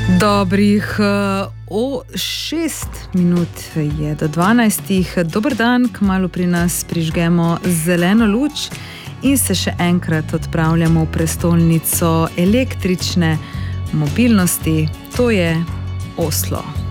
Dobrih 6 minut je do 12. Dober dan, kmalu pri nas prižgemo zeleno luč in se še enkrat odpravljamo v prestolnico električne mobilnosti, to je Oslo.